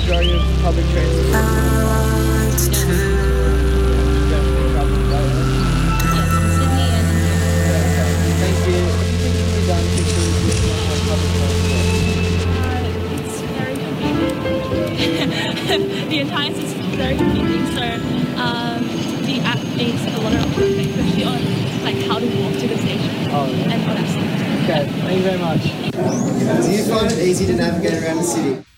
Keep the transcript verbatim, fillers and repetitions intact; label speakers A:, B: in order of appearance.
A: majority of public transport? Definitely travel by air.
B: Sydney and
A: Thank you. What do you think can be done to improve the efficiency of public transport?
B: uh, it's very convenient. The entire system is very convenient. So um, the app makes a lot of improvement, especially on like how to walk to the station
A: Oh,
B: and all that stuff.
A: okay. Thank you very much.
C: Do you find it easy to navigate around the city?